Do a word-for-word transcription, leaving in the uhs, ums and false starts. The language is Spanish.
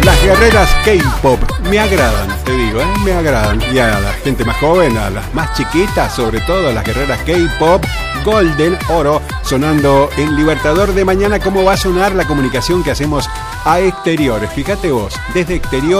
Las guerreras K-pop me agradan, te digo, ¿eh? Me agradan. Y a la gente más joven, a las más chiquitas, sobre todo a las guerreras K-pop, Golden, oro, sonando en Libertador de mañana. ¿Cómo va a sonar la comunicación que hacemos a exteriores? Fíjate vos, desde exterior.